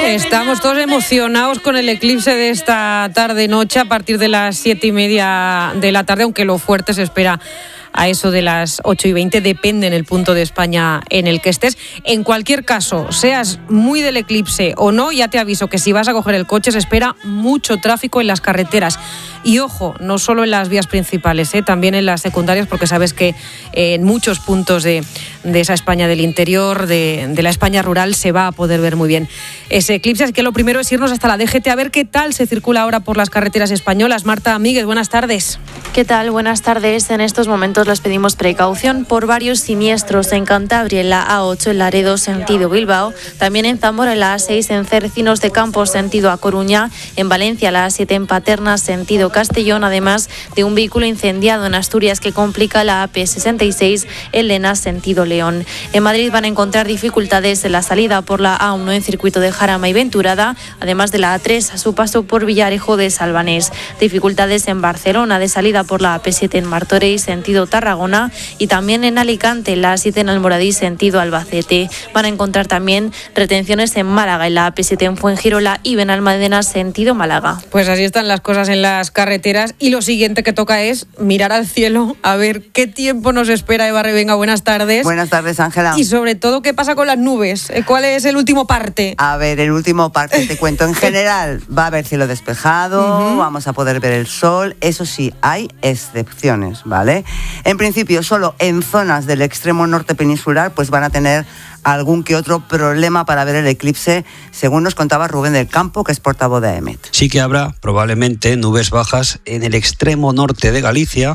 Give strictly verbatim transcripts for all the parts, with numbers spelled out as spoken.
Estamos todos emocionados con el eclipse de esta tarde-noche a partir de las siete y media de la tarde, aunque lo fuerte se espera a eso de las ocho y veinte, depende en el punto de España en el que estés. En cualquier caso, seas muy del eclipse o no, ya te aviso que si vas a coger el coche se espera mucho tráfico en las carreteras. Y ojo, no solo en las vías principales, ¿eh? También en las secundarias, porque sabes que eh, en muchos puntos de, de esa España del interior, de, de la España rural, se va a poder ver muy bien ese eclipse. Así que lo primero es irnos hasta la D G T a ver qué tal se circula ahora por las carreteras españolas. Marta Míguez, buenas tardes. ¿Qué tal? Buenas tardes. En estos momentos les pedimos precaución por varios siniestros en Cantabria, en la A ocho en Laredo, sentido Bilbao, también en Zamora, en la A seis en Cercinos de Campos, sentido A Coruña, en Valencia, la A siete en Paterna, sentido Castellón, además de un vehículo incendiado en Asturias que complica la A P sesenta y seis en Lena, sentido León. En Madrid van a encontrar dificultades en la salida por la A uno en circuito de Jarama y Venturada, además de la A tres a su paso por Villarejo de Salvanés. Dificultades en Barcelona de salida por la A P siete en Martorell, sentido Tarragona, y también en Alicante, la A siete en Almoradí, sentido Albacete. Van a encontrar también retenciones en Málaga, en la A P siete en Fuengirola y Benalmádena, sentido Málaga. Pues así están las cosas en las carreteras, y lo siguiente que toca es mirar al cielo a ver qué tiempo nos espera. Eva Revenga, buenas tardes. Buenas tardes, Ángela. Y sobre todo, ¿qué pasa con las nubes? ¿Cuál es el último parte? A ver, el último parte te cuento. En general va a haber cielo despejado, uh-huh. Vamos a poder ver el sol. Eso sí, hay excepciones, ¿vale? En principio, solo en zonas del extremo norte peninsular pues van a tener algún que otro problema para ver el eclipse, según nos contaba Rubén del Campo, que es portavoz de A E M E T. Sí que habrá probablemente nubes bajas en el extremo norte de Galicia,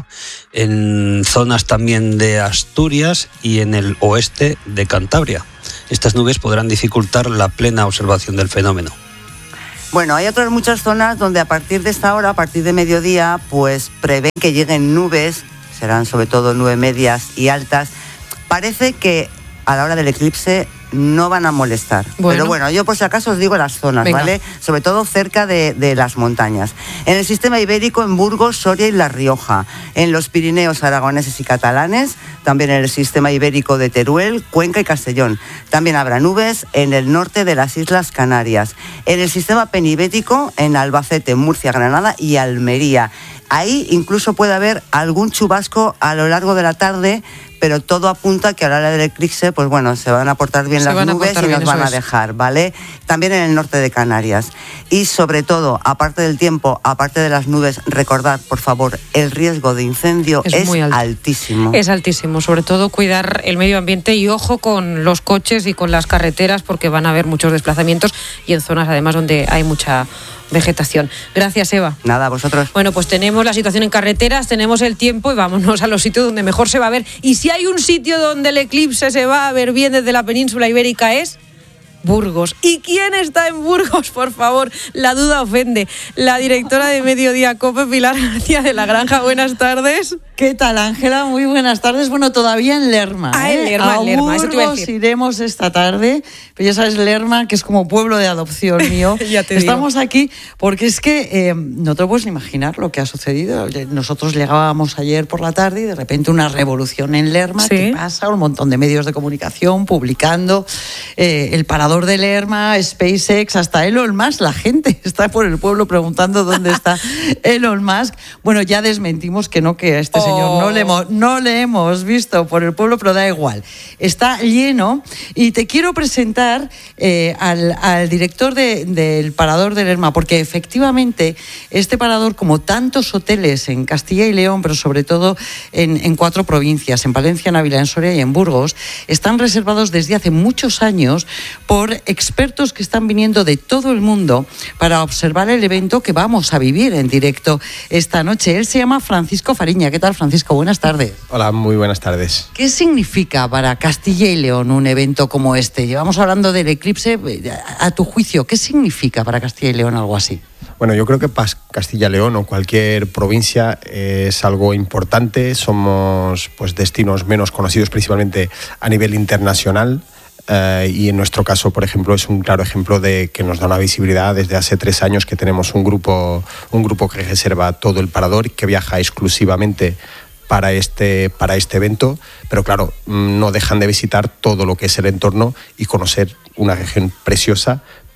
en zonas también de Asturias y en el oeste de Cantabria. Estas nubes podrán dificultar la plena observación del fenómeno. Bueno, hay otras muchas zonas donde a partir de esta hora, a partir de mediodía, pues prevén que lleguen nubes, serán sobre todo nubes medias y altas. Parece que a la hora del eclipse no van a molestar. Bueno. Pero bueno, yo por si acaso os digo las zonas, Venga. ¿vale? Sobre todo cerca de, de las montañas. En el sistema ibérico, en Burgos, Soria y La Rioja. En los Pirineos aragoneses y catalanes. También en el sistema ibérico de Teruel, Cuenca y Castellón. También habrá nubes en el norte de las Islas Canarias. En el sistema penibético, en Albacete, Murcia, Granada y Almería. Ahí incluso puede haber algún chubasco a lo largo de la tarde, pero todo apunta a que a la hora del eclipse, pues bueno, se van a portar bien se las nubes y nos van a dejar, ¿vale? También en el norte de Canarias. Y sobre todo, aparte del tiempo, aparte de las nubes, recordad, por favor, el riesgo de incendio es, es muy alto. altísimo. Es altísimo, sobre todo cuidar el medio ambiente y ojo con los coches y con las carreteras, porque van a haber muchos desplazamientos y en zonas además donde hay mucha vegetación. Gracias, Eva. Nada, a vosotros. Bueno, pues tenemos la situación en carreteras, tenemos el tiempo y vámonos a los sitios donde mejor se va a ver. Y si hay un sitio donde el eclipse se va a ver bien desde la península ibérica es Burgos. ¿Y quién está en Burgos? Por favor, la duda ofende. La directora de Mediodía COPE, Pilar García de la Granja. Buenas tardes. ¿Qué tal, Ángela? Muy buenas tardes. Bueno, todavía en Lerma. Ah, ¿eh? en Lerma, a en Lerma. Burgos Eso te iba a decir. Iremos esta tarde. Pero ya sabes, Lerma, que es como pueblo de adopción mío. Ya te Estamos digo. aquí porque es que eh, no te puedes ni imaginar lo que ha sucedido. Nosotros llegábamos ayer por la tarde y de repente una revolución en Lerma. ¿Sí? ¿Qué pasa? Un montón de medios de comunicación publicando eh, el parador de Lerma, SpaceX, hasta Elon Musk. La gente está por el pueblo preguntando dónde está Elon Musk. Bueno, ya desmentimos que no, que a este oh. señor no le, hemos, no le hemos visto por el pueblo, pero da igual. Está lleno y te quiero presentar eh, al, al director de, del parador de Lerma, porque efectivamente este parador, como tantos hoteles en Castilla y León, pero sobre todo en, en cuatro provincias, en Palencia, en Ávila, en Soria y en Burgos, están reservados desde hace muchos años por expertos que están viniendo de todo el mundo para observar el evento que vamos a vivir en directo esta noche. Él se llama Francisco Fariña. ¿Qué tal, Francisco? Buenas tardes. Hola, muy buenas tardes. ¿Qué significa para Castilla y León un evento como este? Llevamos hablando del eclipse. A tu juicio, ¿qué significa para Castilla y León algo así? Bueno, yo creo que para Castilla y León o cualquier provincia es algo importante. Somos pues destinos menos conocidos principalmente a nivel internacional. Uh, y en nuestro caso, por ejemplo, es un claro ejemplo de que nos da una visibilidad. Desde hace tres años que tenemos un grupo, un grupo que reserva todo el parador, que viaja exclusivamente para este, para este evento, pero claro, no dejan de visitar todo lo que es el entorno y conocer una región preciosa,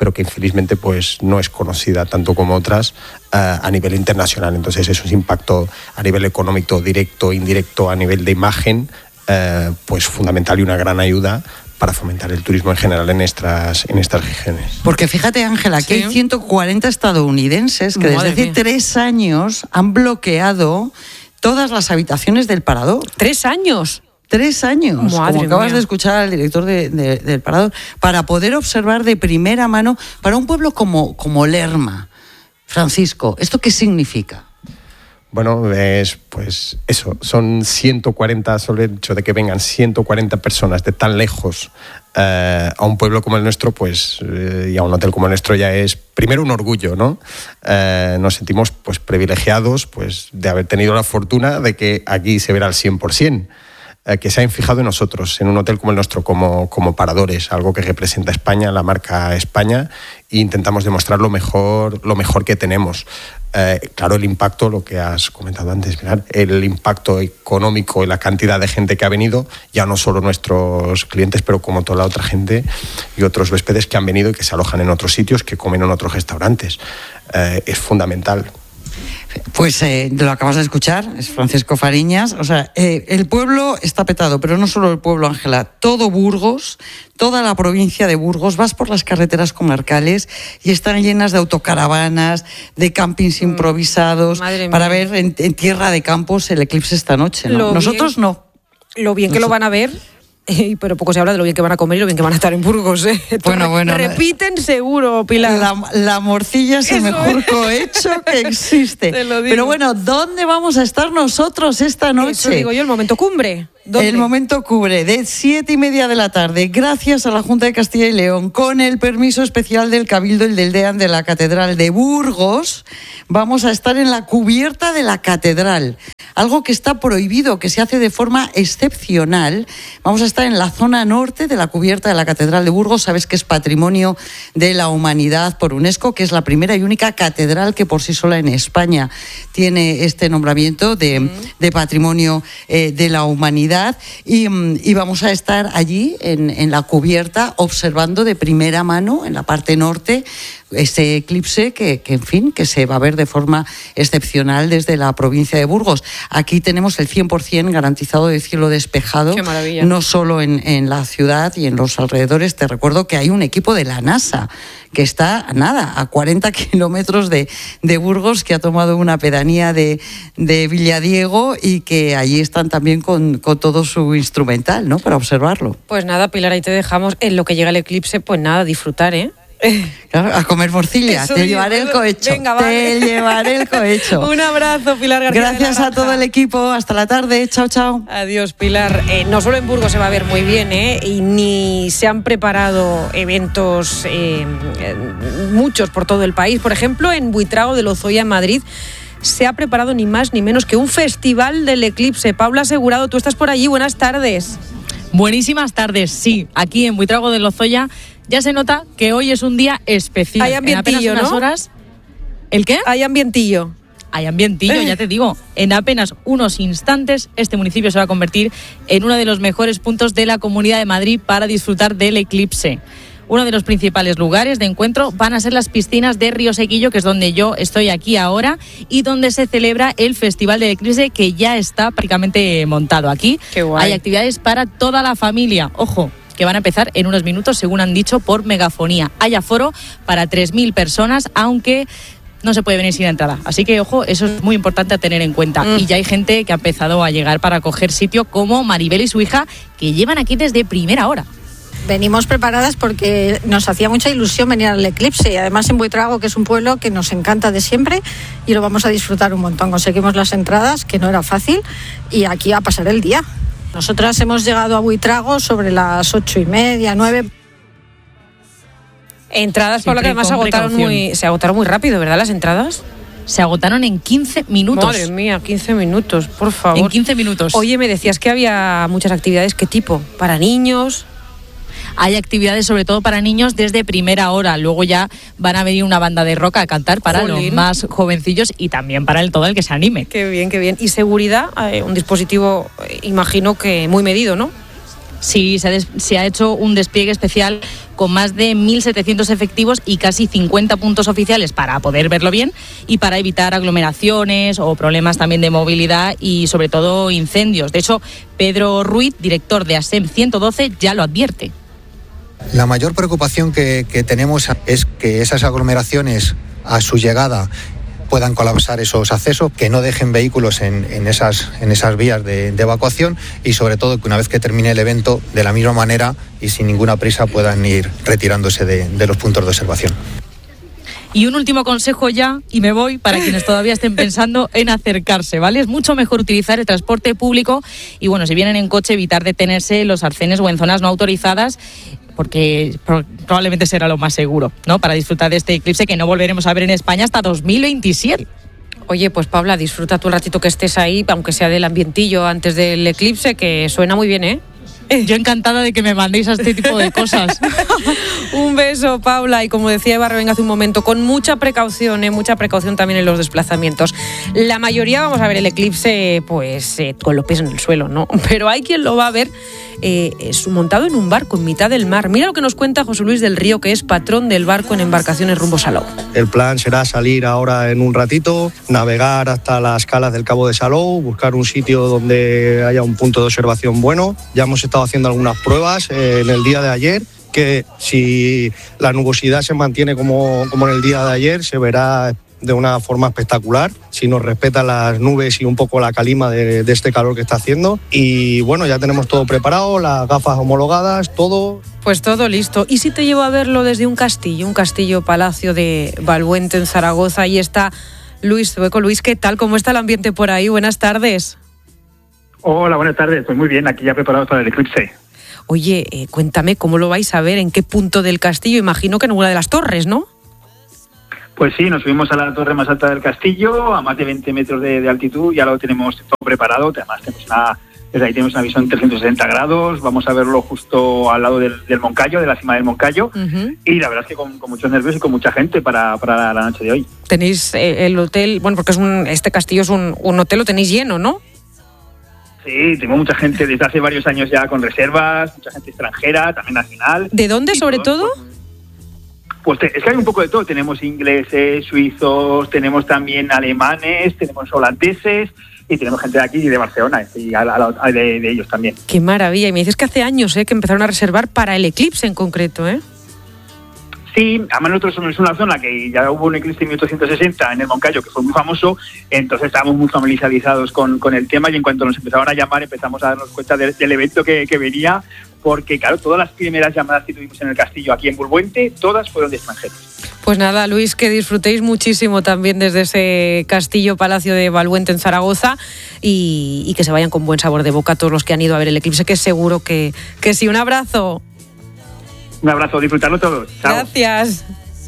pero que infelizmente pues no es conocida tanto como otras uh, a nivel internacional. Entonces eso es impacto a nivel económico directo, indirecto, a nivel de imagen, uh, pues fundamental y una gran ayuda para fomentar el turismo en general en estas, en estas regiones. Porque fíjate, Ángela, que sí. hay ciento cuarenta estadounidenses que Madre desde hace mía. tres años han bloqueado todas las habitaciones del Parador. ¿Tres años? Tres años, Madre como acabas mía. de escuchar al director de, de, del Parador, para poder observar de primera mano para un pueblo como, como Lerma. Francisco, ¿esto qué significa? Bueno, es pues eso, son ciento cuarenta, sobre el hecho de que vengan ciento cuarenta personas de tan lejos eh, a un pueblo como el nuestro, pues eh, y a un hotel como el nuestro ya es primero un orgullo, ¿no? Eh, nos sentimos pues privilegiados pues de haber tenido la fortuna de que aquí se verá al cien por ciento. Eh, que se han fijado en nosotros, en un hotel como el nuestro, como, como paradores, algo que representa España, la marca España, e intentamos demostrar lo mejor, lo mejor que tenemos. Eh, claro, el impacto, lo que has comentado antes, mirad, el impacto económico y la cantidad de gente que ha venido, ya no solo nuestros clientes, pero como toda la otra gente y otros huéspedes que han venido y que se alojan en otros sitios, que comen en otros restaurantes. Eh, es fundamental. Pues eh, lo acabas de escuchar, es Francisco Fariñas. O sea, eh, el pueblo está petado, pero no solo el pueblo, Ángela, todo Burgos, toda la provincia de Burgos, vas por las carreteras comarcales y están llenas de autocaravanas, de campings improvisados, Madre para mía. ver en, en tierra de campos el eclipse esta noche, ¿no? Lo Nosotros bien, no. Lo bien que Nosotros... lo van a ver. Pero poco se habla de lo bien que van a comer y lo bien que van a estar en Burgos, ¿eh? Bueno, bueno. Repiten seguro, Pilar. La, la morcilla es el Eso mejor es. cohecho que existe. Te lo digo. Pero bueno, ¿dónde vamos a estar nosotros esta noche? Eso digo yo, el momento cumbre. ¿Dónde? El momento cubre de siete y media de la tarde, gracias a la Junta de Castilla y León, con el permiso especial del Cabildo y del DEAN de la Catedral de Burgos, vamos a estar en la cubierta de la Catedral. Algo que está prohibido, que se hace de forma excepcional. Vamos a estar en la zona norte de la cubierta de la Catedral de Burgos. Sabes que es Patrimonio de la Humanidad por UNESCO, que es la primera y única catedral que por sí sola en España tiene este nombramiento de, mm. de Patrimonio eh, de la Humanidad. Y, y vamos a estar allí en, en la cubierta observando de primera mano en la parte norte ese eclipse que, que, en fin, que se va a ver de forma excepcional desde la provincia de Burgos. Aquí tenemos el cien por ciento garantizado de cielo despejado. Qué maravilla. No solo en, en la ciudad y en los alrededores. Te recuerdo que hay un equipo de la NASA que está, nada, a cuarenta kilómetros de, de Burgos, que ha tomado una pedanía de, de Villadiego y que allí están también con, con todo su instrumental, ¿no?, para observarlo. Pues nada, Pilar, ahí te dejamos. En lo que llega el eclipse, pues nada, disfrutar, ¿eh? Claro, a comer morcilla. Eso te digo, llevaré el eso. cohecho. Venga, vale. Te llevaré el cohecho. Un abrazo, Pilar García. Gracias de la a todo el equipo. Hasta la tarde. Chao, chao. Adiós, Pilar. Eh, no solo en Burgos se va a ver muy bien, ¿eh? Y ni se han preparado eventos eh, muchos por todo el país. Por ejemplo, en Buitrago de Lozoya, en Madrid, se ha preparado ni más ni menos que un festival del eclipse. Paula Asegurado, tú estás por allí. Buenas tardes. Buenísimas tardes, sí. Aquí en Buitrago de Lozoya ya se nota que hoy es un día especial. Hay ambientillo, en apenas unas ¿no? horas. ¿El qué? Hay ambientillo. Hay ambientillo, Eh. ya te digo. En apenas unos instantes este municipio se va a convertir en uno de los mejores puntos de la Comunidad de Madrid para disfrutar del eclipse. Uno de los principales lugares de encuentro van a ser las piscinas de Río Sequillo, que es donde yo estoy aquí ahora, y donde se celebra el Festival del Eclipse, que ya está prácticamente montado aquí. Qué guay. Hay actividades para toda la familia. Ojo, que van a empezar en unos minutos, según han dicho, por megafonía. Hay aforo para tres mil personas, aunque no se puede venir sin entrada. Así que, ojo, eso es muy importante a tener en cuenta. Mm. Y ya hay gente que ha empezado a llegar para coger sitio, como Maribel y su hija, que llevan aquí desde primera hora. Venimos preparadas porque nos hacía mucha ilusión venir al eclipse y además en Buitrago, que es un pueblo que nos encanta de siempre y lo vamos a disfrutar un montón. Conseguimos las entradas, que no era fácil, y aquí a pasar el día. Nosotras hemos llegado a Buitrago sobre las ocho y media, nueve. Entradas, Paula, que Siempre además se con agotaron, precaución. muy, se agotaron muy rápido, ¿verdad? Las entradas. Se agotaron en quince minutos. Madre mía, quince minutos, por favor. En quince minutos. Oye, me decías que había muchas actividades. ¿Qué tipo? ¿Para niños? Hay actividades sobre todo para niños desde primera hora. Luego ya van a venir una banda de rock a cantar para Jolín. los más jovencillos y también para el todo el que se anime. Qué bien, qué bien. Y seguridad, eh, un dispositivo, eh, imagino que muy medido, ¿no? Sí, se ha, des- se ha hecho un despliegue especial con más de mil setecientos efectivos y casi cincuenta puntos oficiales para poder verlo bien y para evitar aglomeraciones o problemas también de movilidad y sobre todo incendios. De hecho, Pedro Ruiz, director de ASEM ciento doce, ya lo advierte. La mayor preocupación que, que tenemos es que esas aglomeraciones a su llegada puedan colapsar esos accesos, que no dejen vehículos en, en, esas, en esas vías de, de evacuación y sobre todo que una vez que termine el evento, de la misma manera y sin ninguna prisa puedan ir retirándose de, de los puntos de observación. Y un último consejo ya, y me voy, para quienes todavía estén pensando en acercarse, ¿vale? Es mucho mejor utilizar el transporte público y, bueno, si vienen en coche, evitar detenerse en los arcenes o en zonas no autorizadas, porque probablemente será lo más seguro, ¿no?, para disfrutar de este eclipse que no volveremos a ver en España hasta dos mil veintisiete. Oye, pues Paula, disfruta tú el ratito que estés ahí, aunque sea del ambientillo antes del eclipse, que suena muy bien, ¿eh? Yo encantada de que me mandéis a este tipo de cosas. Un beso, Paula, y como decía Eva Revenga hace un momento, con mucha precaución, ¿eh? mucha precaución también en los desplazamientos. La mayoría vamos a ver el eclipse pues eh, con los pies en el suelo, ¿no? Pero hay quien lo va a ver eh, es montado en un barco en mitad del mar. Mira lo que nos cuenta José Luis del Río, que es patrón del barco en embarcaciones rumbo Salou. El plan será salir ahora en un ratito, navegar hasta las calas del Cabo de Salou, buscar un sitio donde haya un punto de observación bueno. Ya hemos estado haciendo algunas pruebas eh, en el día de ayer, que si la nubosidad se mantiene como, como en el día de ayer, se verá de una forma espectacular, si nos respetan las nubes y un poco la calima de, de este calor que está haciendo. Y bueno, ya tenemos todo preparado, las gafas homologadas, todo. Pues todo listo. ¿Y si te llevo a verlo desde un castillo, un castillo palacio de Balbuente en Zaragoza? Ahí está Luis Zueco. Luis, ¿qué tal? ¿Cómo está el ambiente por ahí? Buenas tardes. Hola, buenas tardes. Pues muy bien, aquí ya preparados para el eclipse. Oye, eh, cuéntame, ¿cómo lo vais a ver? ¿En qué punto del castillo? Imagino que en una de las torres, ¿no? Pues sí, nos subimos a la torre más alta del castillo, a más de veinte metros de, de altitud, ya lo tenemos todo preparado, además tenemos una, desde ahí tenemos una visión trescientos sesenta grados, vamos a verlo justo al lado del, del Moncayo, de la cima del Moncayo, uh-huh. Y la verdad es que con, con muchos nervios y con mucha gente para, para la noche de hoy. Tenéis eh, el hotel, bueno, porque es un, este castillo es un, un hotel, lo tenéis lleno, ¿no? Sí, tengo mucha gente desde hace varios años ya con reservas, mucha gente extranjera, también nacional. ¿De dónde sobre todo? todo? Pues, pues te, es que hay un poco de todo. Tenemos ingleses, suizos, tenemos también alemanes, tenemos holandeses y tenemos gente de aquí, de Barcelona, y a, a, a, de, de ellos también. Qué maravilla. Y me dices que hace años ¿eh? que empezaron a reservar para el eclipse en concreto, ¿eh? Sí, además nosotros somos una zona que ya hubo un eclipse en mil ochocientos sesenta en el Moncayo, que fue muy famoso, entonces estábamos muy familiarizados con, con el tema y en cuanto nos empezaron a llamar empezamos a darnos cuenta de, del evento que, que venía, porque claro, todas las primeras llamadas que tuvimos en el castillo aquí en Bulbuente, todas fueron de extranjeros. Pues nada, Luis, que disfrutéis muchísimo también desde ese castillo palacio de Balbuente en Zaragoza y, y que se vayan con buen sabor de boca todos los que han ido a ver el eclipse, que seguro que, que sí. Un abrazo. Un abrazo, disfrutarlo todos. Chao. Gracias.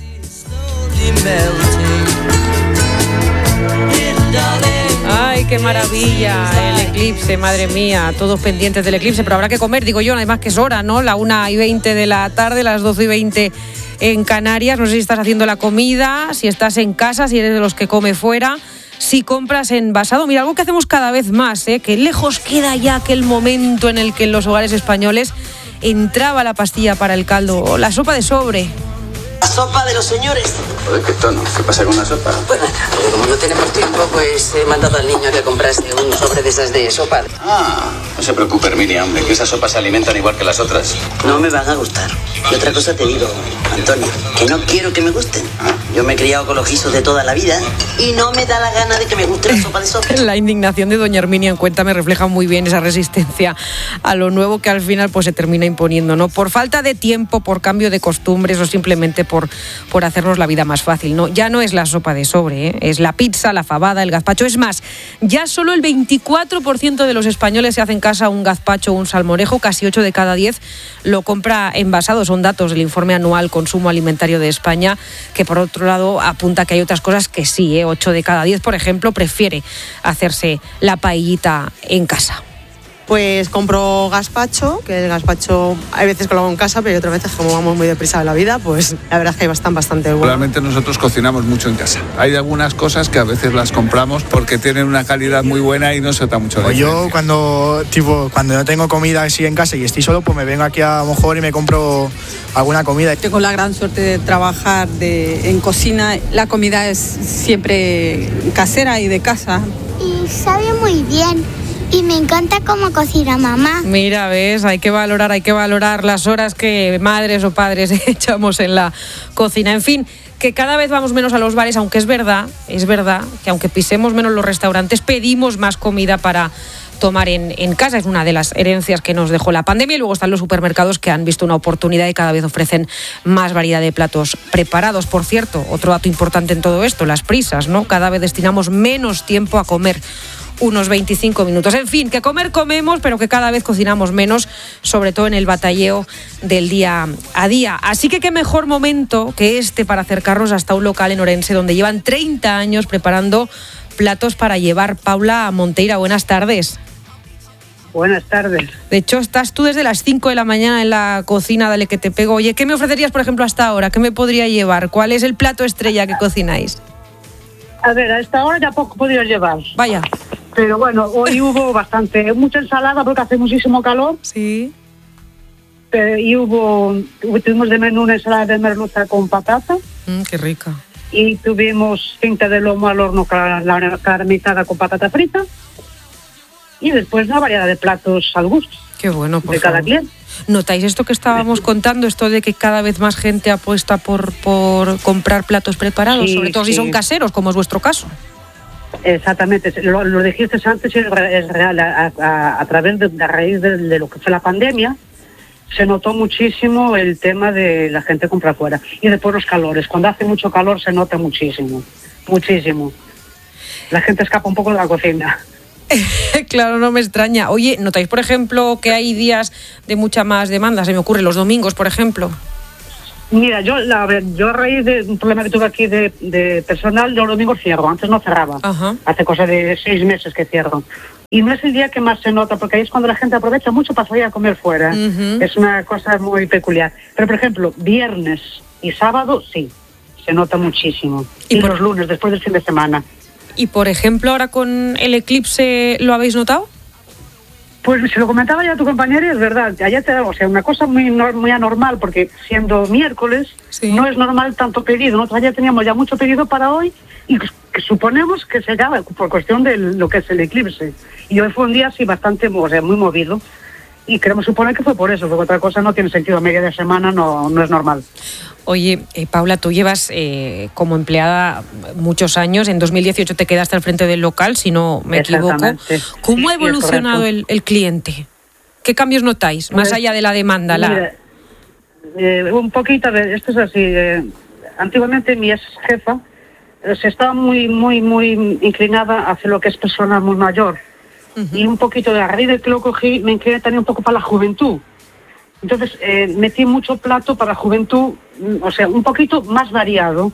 Ay, qué maravilla el eclipse, madre mía, todos pendientes del eclipse, pero habrá que comer, digo yo, además que es hora, ¿no? La una y veinte de la tarde, las doce y veinte en Canarias. No sé si estás haciendo la comida, si estás en casa, si eres de los que come fuera, si compras envasado. Mira, algo que hacemos cada vez más, ¿eh? Que lejos queda ya aquel momento en el que en los hogares españoles entraba la pastilla para el caldo, la sopa de sobre. La sopa de los señores. Joder, qué tono. ¿Qué pasa con la sopa? Pues nada, como no tenemos tiempo, pues he mandado al niño a que comprase un sobre de esas de sopa. Ah, no se preocupe, Herminia, hombre, que esas sopas se alimentan igual que las otras. No me van a gustar. Y otra cosa te digo, Antonio, que no quiero que me gusten. Ah. Yo me he criado con los guisos de toda la vida y no me da la gana de que me guste la sopa de sopa. La indignación de doña Herminia en Cuéntame refleja muy bien esa resistencia a lo nuevo que al final pues se termina imponiendo, ¿no? Por falta de tiempo, por cambio de costumbres o simplemente por, por hacernos la vida más fácil, ¿no? Ya no es la sopa de sobre, ¿eh? Es la pizza, la fabada, el gazpacho. Es más, ya solo el veinticuatro por ciento de los españoles se hace en casa un gazpacho o un salmorejo, casi ocho de cada diez lo compra envasado. Son datos del informe anual Consumo Alimentario de España, que por otro lado apunta que hay otras cosas que sí, ¿eh? ocho de cada diez, por ejemplo, prefiere hacerse la paellita en casa. Pues compro gazpacho, que el gazpacho hay veces que lo hago en casa, pero hay otras veces, como vamos muy deprisa de la vida, pues la verdad es que están bastante buenos. Realmente nosotros cocinamos mucho en casa. Hay algunas cosas que a veces las compramos porque tienen una calidad muy buena y no se nota mucho la diferencia. Yo cuando, tipo, cuando no tengo comida así en casa y estoy solo, pues me vengo aquí a lo mejor y me compro alguna comida. Tengo la gran suerte de trabajar de, en cocina. La comida es siempre casera y de casa. Y sabe muy bien. Y me encanta cómo cocina mamá. Mira, ves, hay que valorar, hay que valorar las horas que madres o padres echamos en la cocina. En fin, que cada vez vamos menos a los bares, aunque es verdad, es verdad que aunque pisemos menos los restaurantes, pedimos más comida para tomar en, en casa. Es una de las herencias que nos dejó la pandemia. Y luego están los supermercados, que han visto una oportunidad y cada vez ofrecen más variedad de platos preparados. Por cierto, otro dato importante en todo esto, las prisas, ¿no? Cada vez destinamos menos tiempo a comer, unos veinticinco minutos. En fin, que comer comemos, pero que cada vez cocinamos menos, sobre todo en el batalleo del día a día. Así que qué mejor momento que este para acercarnos hasta un local en Orense, donde llevan treinta años preparando platos para llevar. Paula Monteira, buenas tardes. Buenas tardes. De hecho, estás tú desde las cinco de la mañana en la cocina, dale que te pego. Oye, ¿qué me ofrecerías, por ejemplo, hasta ahora? ¿Qué me podría llevar? ¿Cuál es el plato estrella que cocináis? A ver, a esta hora ya poco podría llevar. Vaya. Pero bueno, hoy hubo bastante, mucha ensalada porque hace muchísimo calor. Sí. Pero, y hubo, tuvimos de menú una ensalada de merluza con patata. Mm, qué rica. Y tuvimos cinta de lomo al horno caramelizada con patata frita. Y después una variedad de platos al gusto. Qué bueno, por de cada favor. cliente. ¿Notáis esto que estábamos contando, esto de que cada vez más gente apuesta por, por comprar platos preparados, Sí, sobre todo si sí. son caseros, como es vuestro caso? Exactamente, lo, lo dijiste antes y es re- es real. A, a, a través de, a raíz de, de lo que fue la pandemia, se notó muchísimo el tema de la gente compra fuera. Y después los calores. Cuando hace mucho calor se nota muchísimo, muchísimo. La gente escapa un poco de la cocina. Claro, no me extraña. Oye, ¿notáis, por ejemplo, que hay días de mucha más demanda? Se me ocurre los domingos, por ejemplo. Mira, yo la, a ver, yo a raíz de un problema que tuve aquí de, de personal, yo los domingos cierro, antes no cerraba. Ajá. Hace cosa de seis meses que cierro. Y no es el día que más se nota, porque ahí es cuando la gente aprovecha mucho para salir a comer fuera. Uh-huh. Es una cosa muy peculiar. Pero, por ejemplo, viernes y sábado, sí, se nota muchísimo. Y, y por... los lunes, después del fin de semana. Y, por ejemplo, ahora con el eclipse, ¿lo habéis notado? Pues se lo comentaba ya a tu compañera y es verdad. Allá te, o sea, una cosa muy muy anormal, porque siendo miércoles, sí, no es normal tanto pedido. Nosotros allá teníamos ya mucho pedido para hoy y que suponemos que se acaba por cuestión de lo que es el eclipse. Y hoy fue un día así bastante, o sea, muy movido. Y queremos suponer que fue por eso, porque otra cosa no tiene sentido. A media de semana no, no es normal. Oye, eh, Paula, tú llevas eh, como empleada muchos años. En dos mil dieciocho te quedaste al frente del local, si no me equivoco. ¿Cómo ha evolucionado el, el cliente? ¿Qué cambios notáis, pues, más allá de la demanda? Mira, la... eh, un poquito, a ver, esto es así. Eh, antiguamente mi ex jefa eh, se estaba muy, muy, muy inclinada hacia lo que es personal muy mayor. Uh-huh. Y un poquito de la raíz de que lo cogí, me incliné también un poco para la juventud. Entonces eh, metí mucho plato para la juventud, o sea, un poquito más variado,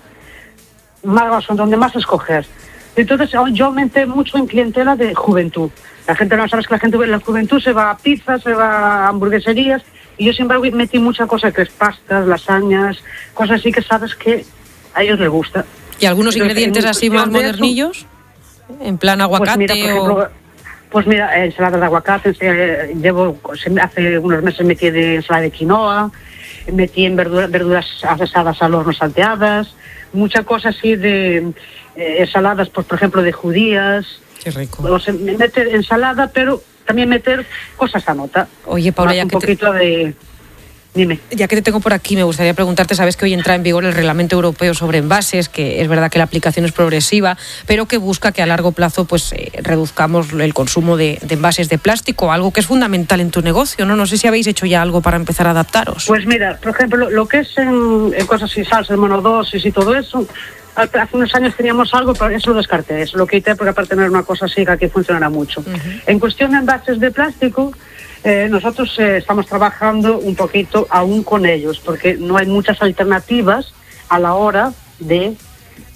más donde más escoger. Entonces yo aumenté mucho en clientela de juventud. La gente no sabe que la gente de la juventud se va a pizza, se va a hamburgueserías, y yo siempre metí mucha cosa que es pastas, lasañas, cosas así que sabes que a ellos les gusta. ¿Y algunos Entonces, ingredientes así más modernillos? Eso, ¿En plan aguacate pues mira, por ejemplo, o...? Pues mira, ensalada de aguacate, eh, llevo, hace unos meses metí de ensalada de quinoa, metí en verdura, verduras asadas al horno salteadas, mucha cosa así de eh, ensaladas, pues por ejemplo de judías. Qué rico. O sea, meter ensalada, pero también meter cosas a nota. Oye, Paula, ya un que poquito te... de... Dime. Ya que te tengo por aquí, me gustaría preguntarte, sabes que hoy entra en vigor el Reglamento Europeo sobre envases, que es verdad que la aplicación es progresiva, pero que busca que a largo plazo pues eh, reduzcamos el consumo de, de envases de plástico, algo que es fundamental en tu negocio, ¿no? No sé si habéis hecho ya algo para empezar a adaptaros. Pues mira, por ejemplo, lo que es en, en cosas así, salsa, monodosis y todo eso, hace unos años teníamos algo, pero eso lo descarté, eso lo quité porque aparte tener una cosa así que aquí funcionará mucho. Uh-huh. En cuestión de envases de plástico, Eh, nosotros eh, estamos trabajando un poquito aún con ellos, porque no hay muchas alternativas a la hora de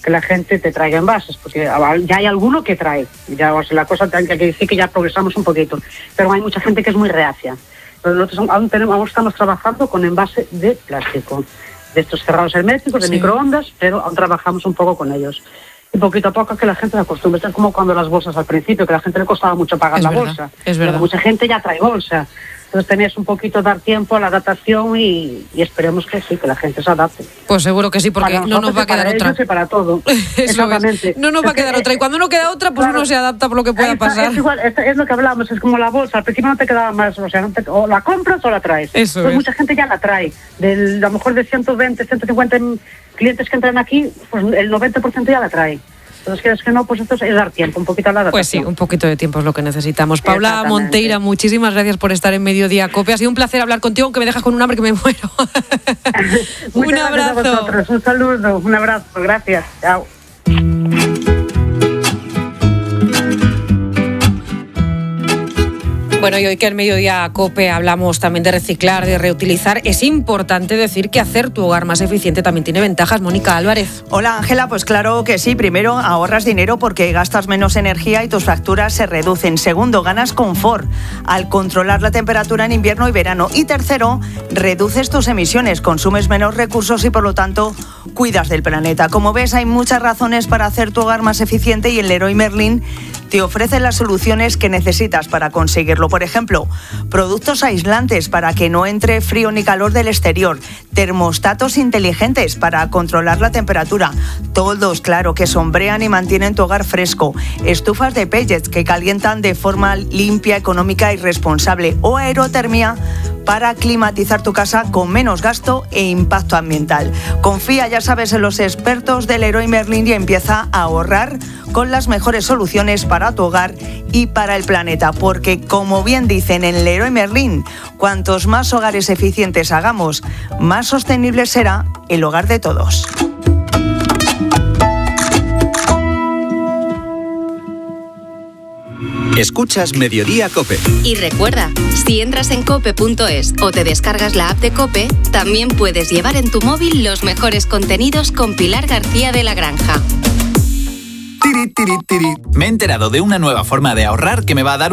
que la gente te traiga envases, porque ya hay alguno que trae, ya, o sea, la cosa hay que decir que ya progresamos un poquito, pero hay mucha gente que es muy reacia. Pero nosotros aún, tenemos, aún estamos trabajando con envase de plástico, de estos cerrados herméticos, de sí. microondas, pero aún trabajamos un poco con ellos. Y poquito a poco que la gente se acostumbre. Es como cuando las bolsas al principio, que a la gente le costaba mucho pagar es la verdad, bolsa. Es verdad. Pero mucha gente ya trae bolsa. Entonces tenéis un poquito dar tiempo a la adaptación y, y esperemos que sí, que la gente se adapte. Pues seguro que sí, porque para no nos va a quedar para otra. Ellos y para todo. Exactamente. No nos va a quedar otra. Y cuando no queda otra, pues claro, uno se adapta por lo que pueda esa, pasar. Es igual, es, es lo que hablamos, es como la bolsa. Al principio no te quedaba más, o sea, no te, o la compras o la traes. Eso Entonces es. Mucha gente ya la trae. Del, a lo mejor de ciento veinte, ciento cincuenta clientes que entran aquí, pues el noventa por ciento ya la trae. Entonces, ¿quieres que no? Pues esto es dar tiempo, un poquito a la adaptación. Pues sí, un poquito de tiempo es lo que necesitamos. Paula Monteira, muchísimas gracias por estar en Mediodía Cope. Ha sido un placer hablar contigo, aunque me dejas con un hambre que me muero. Un abrazo. A vosotros. Un saludo, un abrazo. Gracias. Chao. Bueno, y hoy que en Mediodía Cope hablamos también de reciclar, de reutilizar, es importante decir que hacer tu hogar más eficiente también tiene ventajas. Mónica Álvarez. Hola Ángela, pues claro que sí. Primero, ahorras dinero porque gastas menos energía y tus facturas se reducen. Segundo, ganas confort al controlar la temperatura en invierno y verano. Y tercero, reduces tus emisiones, consumes menos recursos y por lo tanto cuidas del planeta. Como ves, hay muchas razones para hacer tu hogar más eficiente y el Leroy Merlin te ofrece las soluciones que necesitas para conseguirlo. Por ejemplo, productos aislantes para que no entre frío ni calor del exterior, termostatos inteligentes para controlar la temperatura, toldos, claro, que sombrean y mantienen tu hogar fresco, estufas de pellets que calientan de forma limpia, económica y responsable, o aerotermia para climatizar tu casa con menos gasto e impacto ambiental. Confía, ya sabes, en los expertos del Leroy Merlin y empieza a ahorrar con las mejores soluciones para tu hogar y para el planeta, porque como bien dicen en Leroy Merlin, cuantos más hogares eficientes hagamos, más sostenible será el hogar de todos. Escuchas Mediodía Cope. Y recuerda, si entras en cope punto es o te descargas la app de Cope, también puedes llevar en tu móvil los mejores contenidos con Pilar García de la Granja. Tiri, tiri, tiri. Me he enterado de una nueva forma de ahorrar que me va a dar